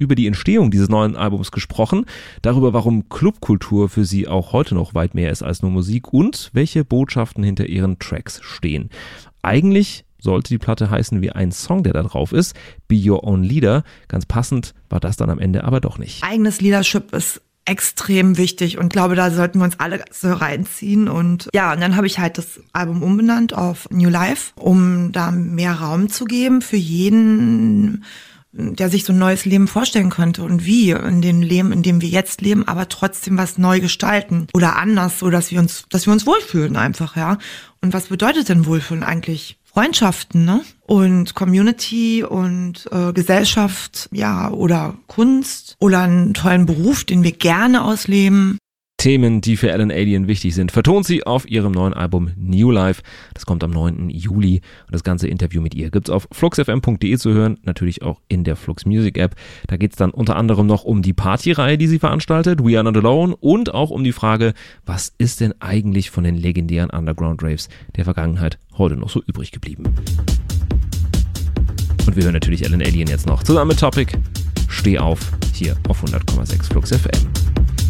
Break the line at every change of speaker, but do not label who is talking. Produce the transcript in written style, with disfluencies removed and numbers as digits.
über die Entstehung dieses neuen Albums gesprochen, darüber, warum Clubkultur für sie auch heute noch weit mehr ist als nur Musik und welche Botschaften hinter ihren Tracks stehen. Eigentlich sollte die Platte heißen wie ein Song, der da drauf ist, Be Your Own Leader. Ganz passend war das dann am Ende aber doch nicht.
Eigenes Leadership ist extrem wichtig und glaube, da sollten wir uns alle so reinziehen. Und ja, und dann habe ich halt das Album umbenannt auf New Life, um da mehr Raum zu geben für jeden, der sich so ein neues Leben vorstellen könnte und wie in dem Leben, in dem wir jetzt leben, aber trotzdem was neu gestalten oder anders, so dass wir uns wohlfühlen einfach, ja. Und was bedeutet denn Wohlfühlen eigentlich? Freundschaften, ne? Und Community und Gesellschaft, ja, oder Kunst oder einen tollen Beruf, den wir gerne ausleben.
Themen, die für Ellen Allien wichtig sind, vertont sie auf ihrem neuen Album New Life. Das kommt am 9. Juli und das ganze Interview mit ihr gibt's auf fluxfm.de zu hören, natürlich auch in der Flux Music App. Da geht's dann unter anderem noch um die Partyreihe, die sie veranstaltet, We Are Not Alone, und auch um die Frage, was ist denn eigentlich von den legendären Underground Raves der Vergangenheit heute noch so übrig geblieben? Und wir hören natürlich Ellen Allien jetzt noch zusammen mit Topic. Steh auf, hier auf 100,6 Flux FM.